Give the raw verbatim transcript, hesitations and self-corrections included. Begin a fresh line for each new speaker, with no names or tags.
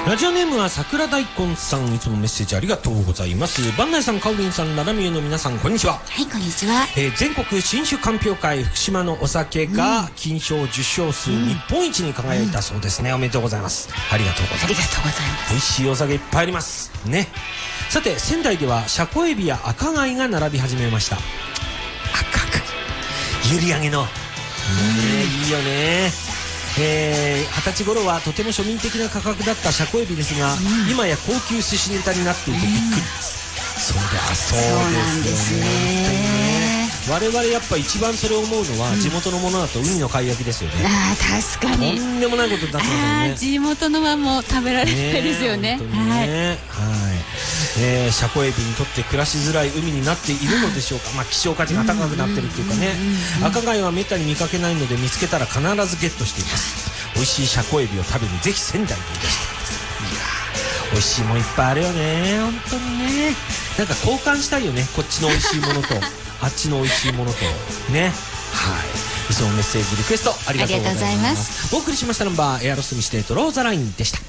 ラジオネームは桜大根さん、いつもメッセージありがとうございます。番内さん、カオリンさん、ララミューの皆さん、こんにちは。
はい、こんにちは。
えー、全国新酒鑑評会福島のお酒が金賞受賞数日本一に輝いたそうですね、うん、おめでとうございます。ありがとうございます。
ありがとうございます。
美味しいお酒いっぱいありますね。さて、仙台ではシャコエビや赤貝が並び始めました。赤貝、閖上げのねえ、いいよね。えー、二十歳頃はとても庶民的な価格だったシャコエビですが、うん、今や高級寿司ネタになっていてびっくりです、うん、そりゃそうですよね。我々やっぱ一番それを思うのは、うん、地元のものだとウニの貝焼きですよね。
あー、確かに
とんでもないことになってますよね。
地元のはもう食べられないですよね。
はい、えー、シャコエビにとって暮らしづらい海になっているのでしょうか。まあ、希少価値が高くなってるっていうかね。赤貝はめったに見かけないので、見つけたら必ずゲットしています。美味しいシャコエビを食べにぜひ仙台にいらしてください。いやー、美味しいもんいっぱいあるよね、本当にね。なんか交換したいよね、こっちの美味しいものとあっちの美味しいものとね。はい、いつもメッセージリクエストありがとうございます。お送りしましたナンバーエアロスミステートローザラインでした。